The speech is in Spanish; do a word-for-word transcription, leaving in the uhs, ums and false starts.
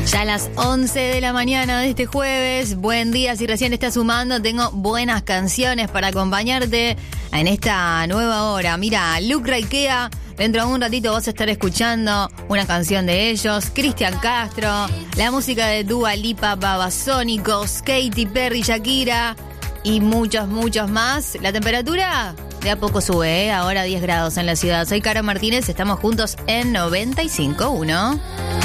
Ya a las once de la mañana de este jueves, buen día, si recién estás sumando, tengo buenas canciones para acompañarte en esta nueva hora. Mira, Luke Raikea, dentro de un ratito vas a estar escuchando una canción de ellos, Cristian Castro, la música de Dua Lipa, Babasónicos, Katy Perry, Shakira y muchos, muchos más. La temperatura de a poco sube, ¿eh? Ahora diez grados en la ciudad. Soy Caro Martínez, estamos juntos en noventa y cinco punto uno.